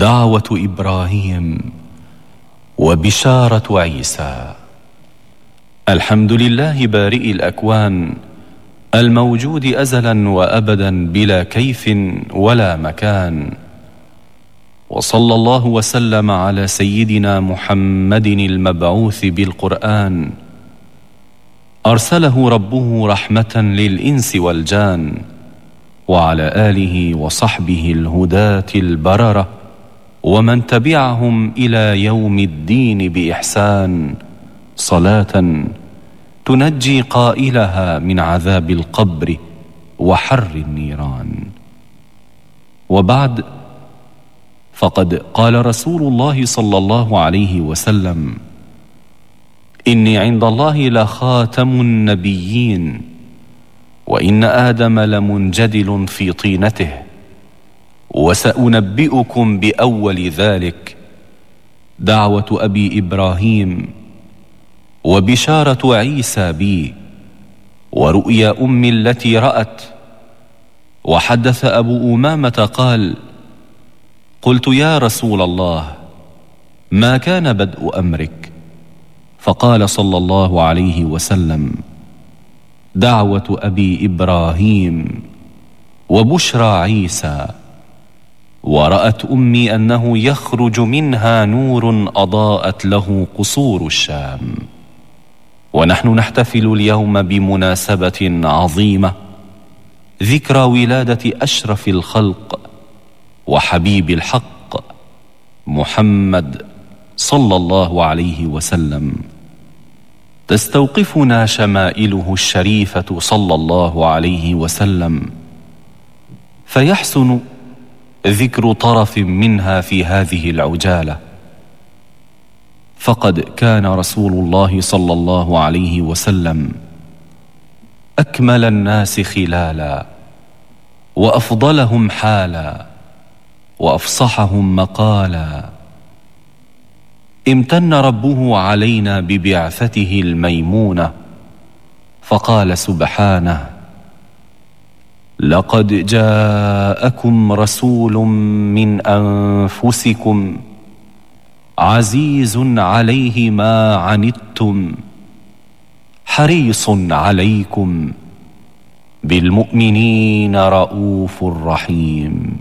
دعوة إبراهيم وبشارة عيسى. الحمد لله بارئ الأكوان الموجود أزلا وأبدا بلا كيف ولا مكان، وصلى الله وسلم على سيدنا محمد المبعوث بالقرآن، أرسله ربه رحمة للإنس والجان، وعلى آله وصحبه الهداة البررة ومن تبعهم إلى يوم الدين بإحسان، صلاة تنجي قائلها من عذاب القبر وحر النيران. وبعد، فقد قال رسول الله صلى الله عليه وسلم: إني عند الله لخاتم النبيين، وإن آدم لمنجدل في طينته، وسأنبئكم بأول ذلك دعوة أبي إبراهيم، وبشارة عيسى بي، ورؤيا أمي التي رأت. وحدث أبو أمامة قال: قلت يا رسول الله، ما كان بدء أمرك؟ فقال صلى الله عليه وسلم: دعوة أبي إبراهيم وبشرى عيسى. ورأت أمي أنه يخرج منها نور أضاءت له قصور الشام. ونحن نحتفل اليوم بمناسبة عظيمة، ذكرى ولادة أشرف الخلق وحبيب الحق محمد صلى الله عليه وسلم. تستوقفنا شمائله الشريفة صلى الله عليه وسلم، فيحسن ذكر طرف منها في هذه العجالة. فقد كان رسول الله صلى الله عليه وسلم أكمل الناس خلالا، وأفضلهم حالا، وأفصحهم مقالا. امتن ربه علينا ببعثته الميمونة، فقال سبحانه: لقد جاءكم رسول من أنفسكم عزيز عليه ما عنتم حريص عليكم بالمؤمنين رؤوف رحيم.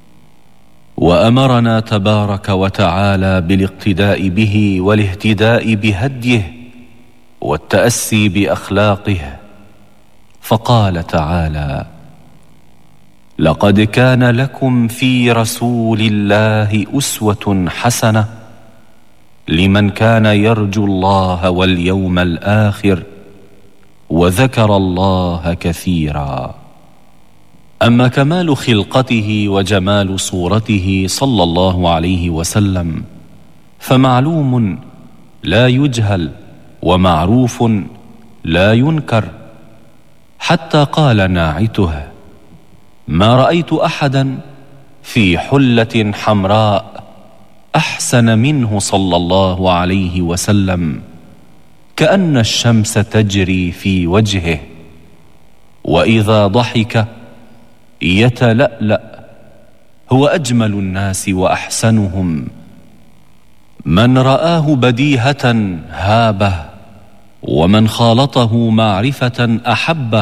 وأمرنا تبارك وتعالى بالاقتداء به والاهتداء بهديه والتأسي بأخلاقه، فقال تعالى: لقد كان لكم في رسول الله أسوة حسنة لمن كان يرجو الله واليوم الآخر وذكر الله كثيرا. أما كمال خلقته وجمال صورته صلى الله عليه وسلم فمعلوم لا يجهل، ومعروف لا ينكر، حتى قال ناعته: ما رأيت أحدا في حلة حمراء أحسن منه صلى الله عليه وسلم، كأن الشمس تجري في وجهه، وإذا ضحك يتلألأ، هو أجمل الناس وأحسنهم. من رآه بديهة هابه، ومن خالطه معرفة أحبه،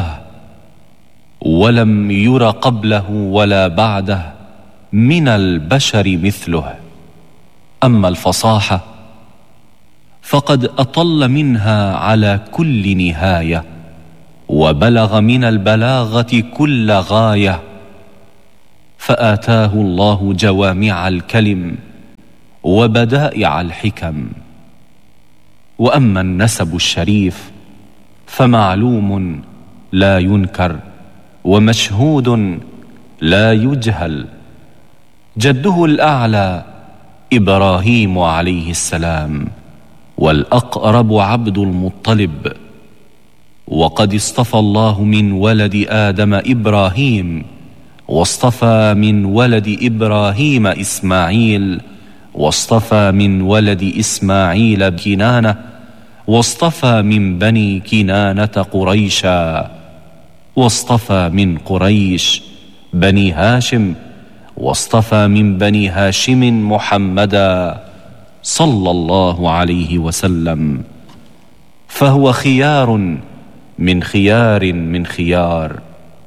ولم ير قبله ولا بعده من البشر مثله. أما الفصاحة فقد أطل منها على كل نهاية، وبلغ من البلاغة كل غاية، فآتاه الله جوامع الكلم وبدائع الحكم. وأما النسب الشريف فمعلوم لا ينكر، ومشهود لا يجهل. جده الأعلى إبراهيم عليه السلام، والأقرب عبد المطلب. وقد اصطفى الله من ولد آدم إبراهيم، واصطفى من ولد إبراهيم إسماعيل، واصطفى من ولد إسماعيل كنانة، واصطفى من بني كنانة قريشا، واصطفى من قريش بني هاشم، واصطفى من بني هاشم محمدا صلى الله عليه وسلم، فهو خيار من خيار من خيار.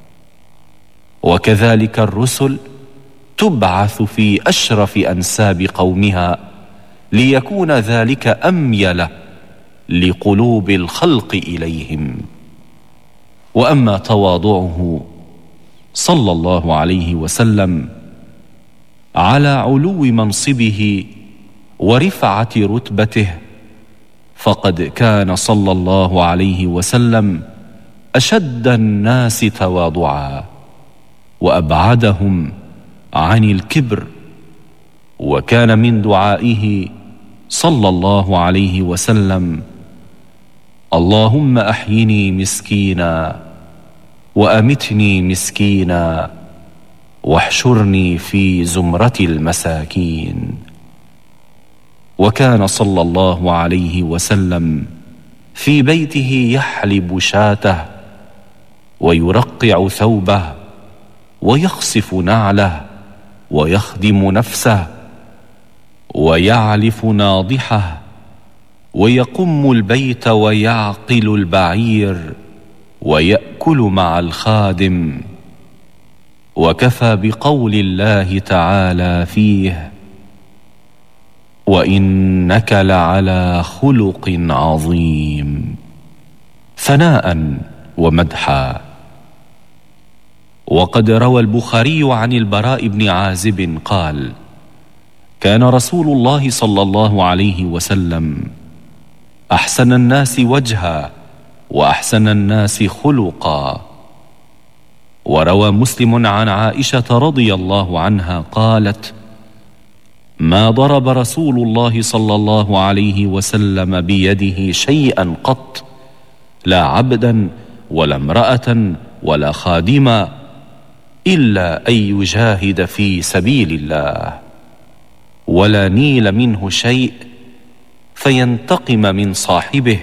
وكذلك الرسل تبعث في أشرف أنساب قومها ليكون ذلك أميل لقلوب الخلق إليهم. وأما تواضعه صلى الله عليه وسلم على علو منصبه ورفعة رتبته، فقد كان صلى الله عليه وسلم أشد الناس تواضعا وأبعدهم عن الكبر. وكان من دعائه صلى الله عليه وسلم: اللهم أحيني مسكينا وأمتني مسكينا واحشرني في زمرة المساكين. وكان صلى الله عليه وسلم في بيته يحلب شاته ويرقع ثوبه ويخصف نعله ويخدم نفسه ويعلف ناضحه ويقم البيت ويعقل البعير ويأكل مع الخادم. وكفى بقول الله تعالى فيه: وإنك لعلى خلق عظيم، ثناء ومدحا. وقد روى البخاري عن البراء بن عازب قال: كان رسول الله صلى الله عليه وسلم أحسن الناس وجها وأحسن الناس خلقا. وروى مسلم عن عائشة رضي الله عنها قالت: ما ضرب رسول الله صلى الله عليه وسلم بيده شيئا قط، لا عبدا ولا امرأة ولا خادما، إلا أن يجاهد في سبيل الله، ولا نيل منه شيء فينتقم من صاحبه،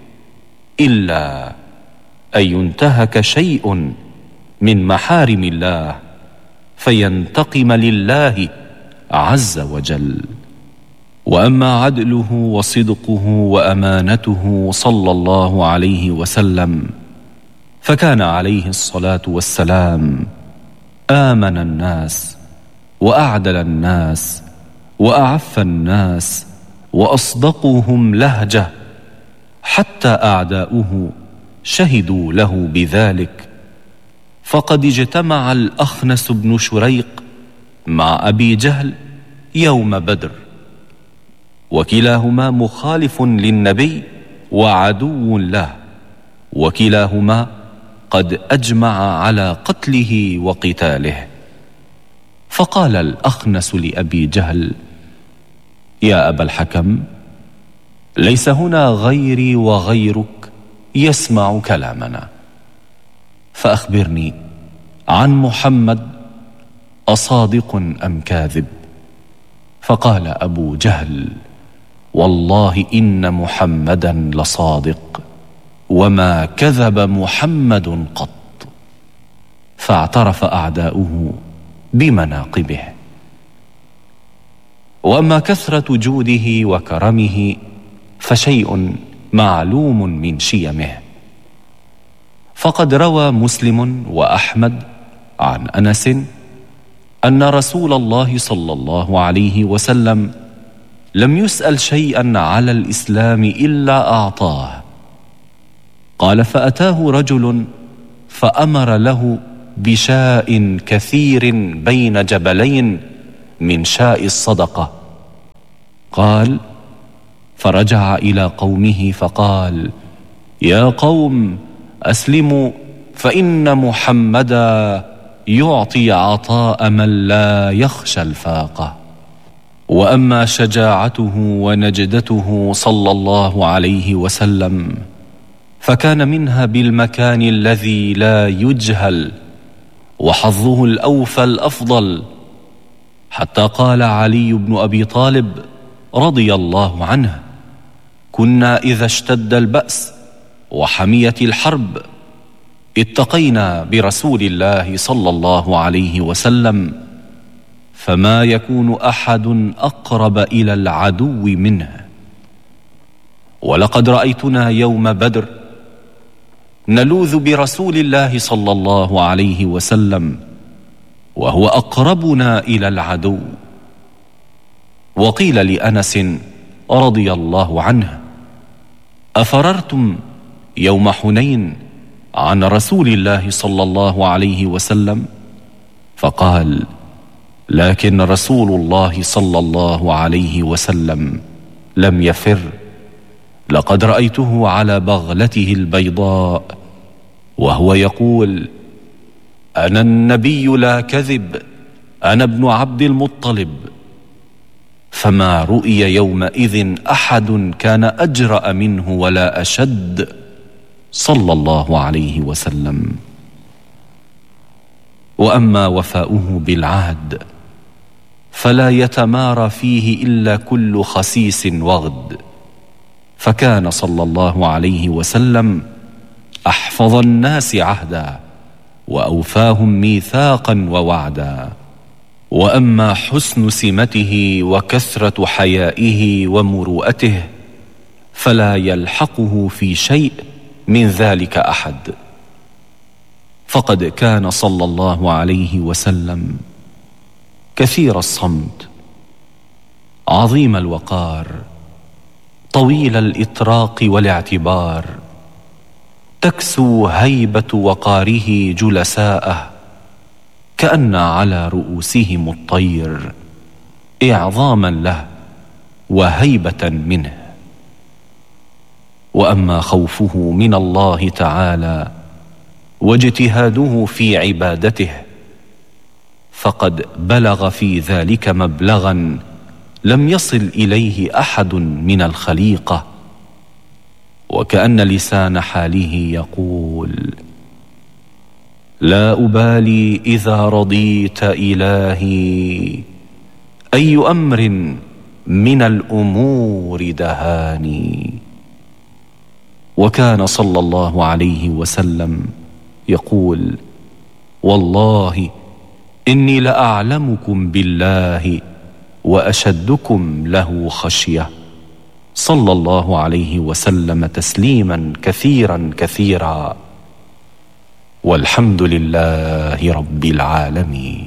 إلا أن ينتهك شيء من محارم الله فينتقم لله عز وجل. وأما عدله وصدقه وأمانته صلى الله عليه وسلم، فكان عليه الصلاة والسلام آمن الناس وأعدل الناس وأعف الناس وأصدقهم لهجة، حتى أعداؤه شهدوا له بذلك. فقد اجتمع الأخنس بن شريق مع أبي جهل يوم بدر، وكلاهما مخالف للنبي وعدو له، وكلاهما قد أجمع على قتله وقتاله. فقال الأخنس لأبي جهل: يا أبا الحكم، ليس هنا غيري وغيرك يسمع كلامنا، فأخبرني عن محمد، أصادق أم كاذب؟ فقال أبو جهل: والله إن محمدا لصادق، وما كذب محمد قط. فاعترف أعداؤه بمناقبه. وأما كثرة جوده وكرمه فشيء معلوم من شيمه. فقد روى مسلم وأحمد عن أنس أن رسول الله صلى الله عليه وسلم لم يسأل شيئا على الإسلام إلا أعطاه. قال: فأتاه رجل فأمر له بشاء كثير بين جبلين من شاء الصدقة. قال: فرجع إلى قومه فقال: يا قوم، أسلموا، فإن محمدا يعطي عطاء من لا يخشى الفاقة. وأما شجاعته ونجدته صلى الله عليه وسلم، فكان منها بالمكان الذي لا يجهل، وحظه الأوفى الأفضل، حتى قال علي بن أبي طالب رضي الله عنه: كنا إذا اشتد البأس وحميت الحرب اتقينا برسول الله صلى الله عليه وسلم، فما يكون أحد أقرب إلى العدو منه. ولقد رأيتنا يوم بدر نلوذ برسول الله صلى الله عليه وسلم وهو أقربنا إلى العدو. وقيل لأنس رضي الله عنه: أفررتم يوم حنين عن رسول الله صلى الله عليه وسلم؟ فقال: لكن رسول الله صلى الله عليه وسلم لم يفر، لقد رأيته على بغلته البيضاء وهو يقول: أنا النبي لا كذب، أنا ابن عبد المطلب. فما رؤي يومئذ أحد كان أجرأ منه ولا أشد صلى الله عليه وسلم. وأما وفاؤه بالعهد فلا يتمارى فيه إلا كل خسيس وغد، فكان صلى الله عليه وسلم أحفظ الناس عهدا وأوفاهم ميثاقا ووعدا. وأما حسن سمته وكثرة حيائه ومروءته فلا يلحقه في شيء من ذلك أحد، فقد كان صلى الله عليه وسلم كثير الصمت، عظيم الوقار، طويل الإطراق والاعتبار، تكسو هيبة وقاره جلساءه كأن على رؤوسهم الطير، إعظاما له وهيبة منه. وأما خوفه من الله تعالى واجتهاده في عبادته فقد بلغ في ذلك مبلغا لم يصل إليه أحد من الخليقة، وكأن لسان حاله يقول: لا أبالي إذا رضيت إلهي أي أمر من الأمور دهاني. وكان صلى الله عليه وسلم يقول: والله إني لأعلمكم بالله وأشدكم له خشية، صلى الله عليه وسلم تسليما كثيرا كثيرا، والحمد لله رب العالمين.